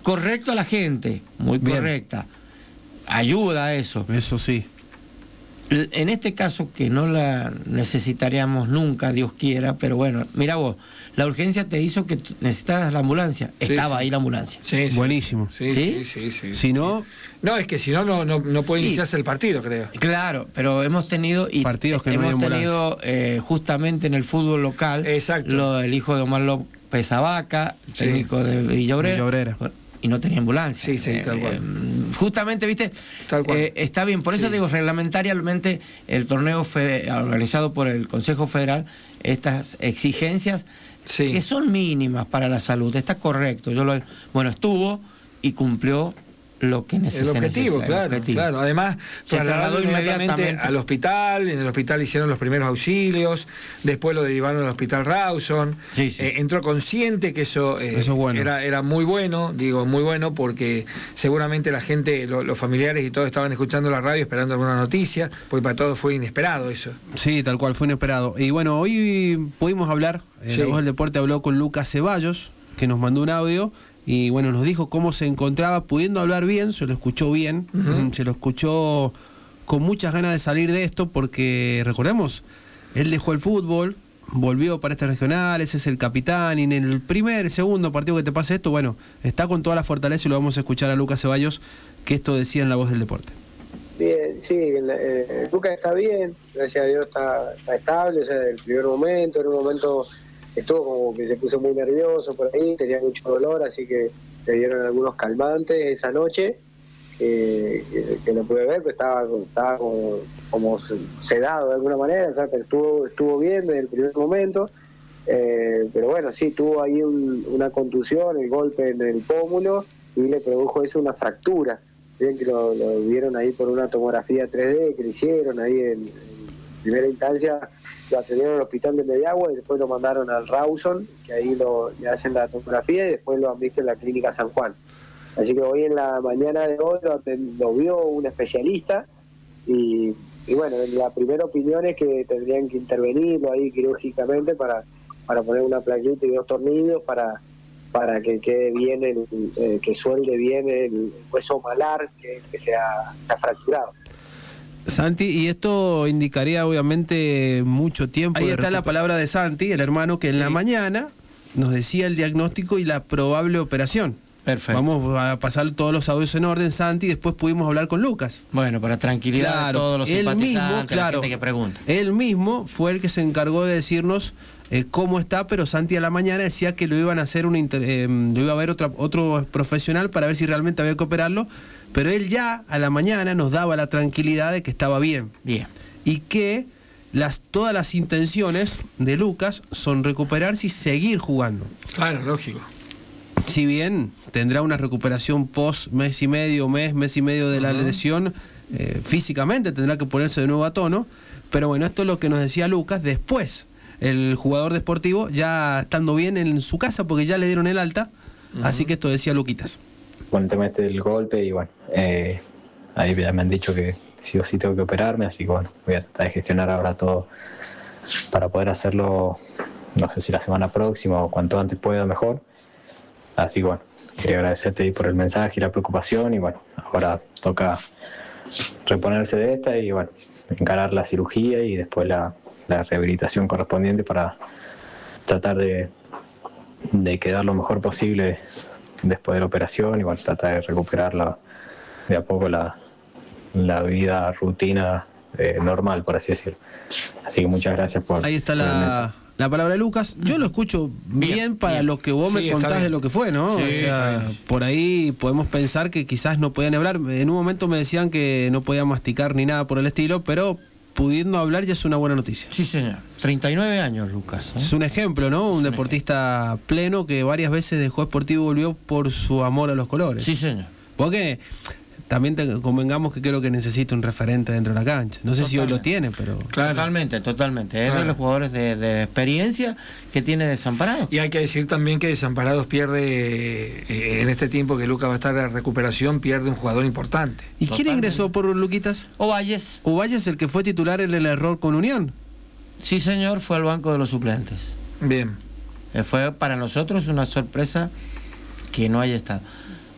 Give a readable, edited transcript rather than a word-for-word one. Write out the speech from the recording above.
correcto a la gente, muy Bien. correcta. Ayuda a eso. Eso sí. En este caso, que no la necesitaríamos nunca, Dios quiera, pero bueno, mira vos, la urgencia te hizo que necesitabas la ambulancia. Estaba ahí la ambulancia. Sí, sí. Buenísimo. Sí. Si no, No, es que si no, no puede iniciarse el partido, creo. Claro, pero hemos tenido Partidos que no hay hemos ambulancia. tenido justamente en el fútbol local, Exacto. el hijo de Omar López Abaca, el Sí. técnico de Villa Obrera, y no tenía ambulancia. Sí, tal cual. Justamente, viste, Tal cual. está bien, por eso Sí. digo, reglamentariamente el torneo organizado por el Consejo Federal, estas exigencias Sí. que son mínimas para la salud, está correcto. Estuvo y cumplió lo que El necesita. objetivo, claro. Además, Se trasladado trasladó inmediatamente al hospital. En el hospital hicieron los primeros auxilios. Después lo derivaron al hospital Rawson. Sí. Entró consciente que eso, Eso es bueno. era muy bueno. Digo, muy bueno porque seguramente la gente, los familiares y todos estaban escuchando la radio esperando alguna noticia. Porque para todos fue inesperado eso. sí, tal cual, fue inesperado. Y bueno, hoy pudimos hablar, Sí. La Voz del Deporte habló con Lucas Ceballos, que nos mandó un audio, y bueno, nos dijo cómo se encontraba pudiendo hablar bien, se lo escuchó bien, se lo escuchó con muchas ganas de salir de esto, porque recordemos, él dejó el fútbol, volvió para este regional, ese es el capitán, y en el segundo partido que te pase esto, bueno, está con toda la fortaleza y lo vamos a escuchar a Lucas Ceballos, que esto decía en La Voz del Deporte. Bien, sí, Lucas está bien, gracias a Dios está estable, o sea, desde el primer momento, en un momento estuvo como que se puso muy nervioso por ahí, tenía mucho dolor, así que le dieron algunos calmantes esa noche, que no pude ver, pero estaba como sedado de alguna manera, o sea, pero estuvo bien desde el primer momento, pero bueno, sí, tuvo ahí una contusión, el golpe en el pómulo, y le produjo eso una fractura. Bien que lo vieron ahí por una tomografía 3D que le hicieron ahí en primera instancia, lo atendieron al hospital de Mediagua y después lo mandaron al Rawson, que ahí le hacen la tomografía y después lo han visto en la clínica San Juan. Así que hoy en la mañana de hoy lo vio un especialista y bueno, la primera opinión es que tendrían que intervenirlo ahí quirúrgicamente para poner una plaquita y 2 tornillos para que quede bien, que suelde bien el hueso malar que se ha fracturado. Santi, y esto indicaría obviamente mucho tiempo. Ahí está la palabra de Santi, el hermano, que en la mañana nos decía el diagnóstico y la probable operación. Perfecto. Vamos a pasar todos los audios en orden, Santi, y después pudimos hablar con Lucas. Bueno, para tranquilidad de todos los simpatizantes, la gente que pregunta. Él mismo fue el que se encargó de decirnos cómo está, pero Santi a la mañana decía que lo iban a hacer lo iba a ver otro profesional para ver si realmente había que operarlo, pero él ya a la mañana nos daba la tranquilidad de que estaba bien. Bien. Y que todas las intenciones de Lucas son recuperarse y seguir jugando. Claro, lógico. Si bien tendrá una recuperación post mes y medio de la lesión, físicamente tendrá que ponerse de nuevo a tono, pero bueno, esto es lo que nos decía Lucas después, el jugador deportivo ya estando bien en su casa porque ya le dieron el alta, así que esto decía Luquitas. Con el tema del golpe y bueno, ahí ya me han dicho que sí o sí tengo que operarme, así que bueno, voy a tratar de gestionar ahora todo para poder hacerlo, no sé si la semana próxima o cuanto antes pueda mejor. Así que bueno, quería agradecerte ahí por el mensaje y la preocupación y bueno, ahora toca reponerse de esta y bueno, encarar la cirugía y después la rehabilitación correspondiente para tratar de quedar lo mejor posible después de la operación y bueno, tratar de recuperar de a poco la vida rutina normal, por así decirlo. Así que muchas gracias por... Ahí está la palabra de Lucas. Yo lo escucho bien para lo que vos me contás de lo que fue, ¿no? Sí, o sea, sí. Por ahí podemos pensar que quizás no podían hablar. En un momento me decían que no podía masticar ni nada por el estilo, pero pudiendo hablar ya es una buena noticia. Sí, señor. 39 años, Lucas. Es un ejemplo, ¿no? Un deportista pleno que varias veces dejó Sportivo y volvió por su amor a los colores. Sí, señor. Porque también convengamos que creo que necesita un referente dentro de la cancha. No sé si hoy lo tiene, pero... Claro. Totalmente. Es de los jugadores de experiencia que tiene Desamparados. Y hay que decir también que Desamparados pierde, en este tiempo que Lucas va a estar de recuperación, pierde un jugador importante. ¿Y quién ingresó por Luquitas? Ovalles. Ovalles, el que fue titular en el error con Unión. Sí, señor, fue al banco de los suplentes. Bien. Fue para nosotros una sorpresa que no haya estado.